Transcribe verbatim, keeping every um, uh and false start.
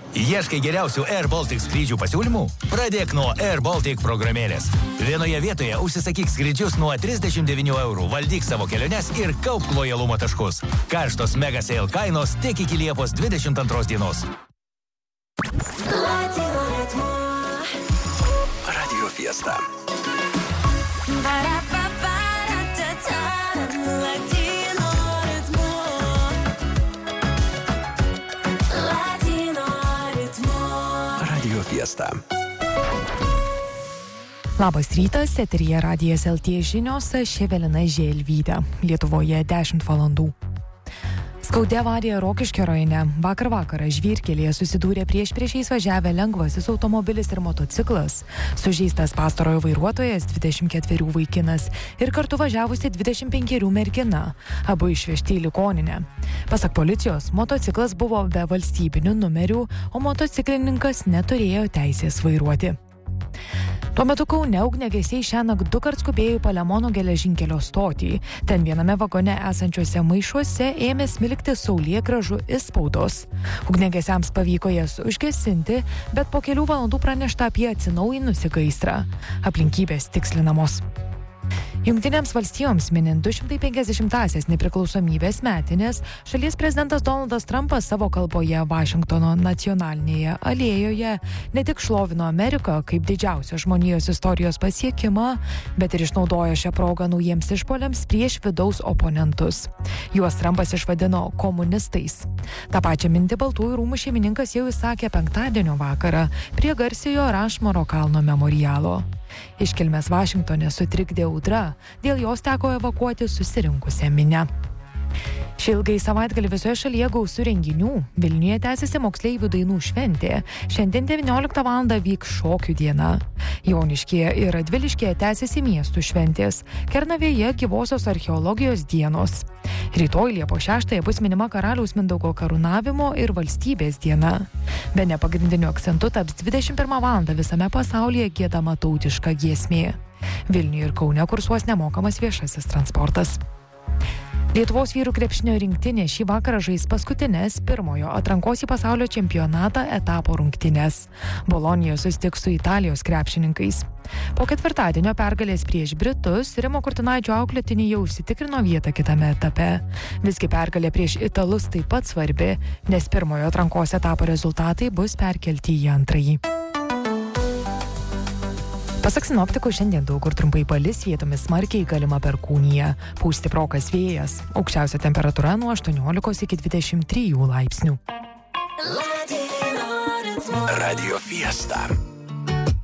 Ieškai geriausių Air Baltic skrydžių pasiūlymų? Pradėk nuo Air Baltic programėlės. Vienoje vietoje užsisakyk skrydžius nuo trisdešimt devynių eurų, valdyk savo keliones ir kaupk lojalumo taškus. Karštos mega sale kainos tik iki Liepos dvidešimt antros dienos. Radio Fiesta. Radio Fiesta. Labas rytas, eteryje Radijas L T žinios, aš Evelina Želvytė. Lietuvoje dešimt valandų. Skaudi avarija Rokiškio rajone. Vakar vakarą žvyrkelyje susidūrė prieš priešiais važiavę lengvasis automobilis ir motociklas. Sužeistas pastarojo vairuotojas, dvidešimt ketverių vaikinas, ir kartu važiavusi dvidešimt penkerių mergina. Abu išvežti į ligoninę. Pasak policijos, motociklas buvo be valstybinių numerių, o motociklininkas neturėjo teisės vairuoti. Tuo metu Kaune ugniagesiai šiąnakt du kart skubėjo į Palemono geležinkelio stotį. Ten viename vagone esančiuose maišuose ėmė smilkti saulėgrąžų išspaudos. Ugniagesiams pavyko jas užgesinti, bet po kelių valandų pranešta apie atsinaujinusį gaisrą. Aplinkybės tikslinamos. Jungtinėms valstijoms minint du šimtai penkiasdešimtąsias nepriklausomybės metinės, šalies prezidentas Donaldas Trumpas savo kalboje Vašingtono nacionalinėje alėjoje ne tik šlovino Ameriką kaip didžiausią žmonijos istorijos pasiekimą, bet ir išnaudojo šią progą naujiems išpuoliams prieš vidaus oponentus. Juos Trumpas išvadino komunistais. Ta pačią mintį Baltųjų rūmų šeimininkas jau įsakė penktadienio vakarą prie garsiojo Rašmoro kalno memorialo. Iškilmės Vašingtone sutrikdė audra, dėl jos teko evakuoti susirinkusią minią. Šį ilgai savaitgalį visoje šalyje gausių renginių. Vilniuje tęsiasi moksleivių dainų šventė. Šiandien devynioliktą valandą vyks šokių diena. Joniškyje ir Radviliškyje tęsiasi miestų šventės. Kernavėje gyvosios archeologijos dienos. Rytoj Liepos šeštąją bus minima karaliaus Mindaugo karūnavimo ir valstybės diena. Bene pagrindiniu akcentu taps dvidešimt pirmą valandą visame pasaulyje giedama tautiška giesmė. Vilniuje ir Kaune kursuos nemokamas viešasis transportas. Lietuvos vyrų krepšinio rinktinė šį vakarą žais paskutinės pirmojo atrankos į pasaulio čempionatą etapo rungtynes. Bolonijoje susitiks su Italijos krepšininkais. Po ketvirtadienio pergalės prieš Britus Rimo Kurtinaičio auklėtiniai jau užsitikrino vietą kitame etape. Visgi pergalė prieš Italus taip pat svarbi, nes pirmojo atrankos etapo rezultatai bus perkelti į antrąjį. Pasak sinoptikų, šiandien daug kur trumpai palis, vietomis smarkiai galima perkūnija. Pūs stiprokas vėjas. Aukščiausia temperatūra nuo aštuoniolikos iki dvidešimt trijų laipsnių. Radio Fiesta.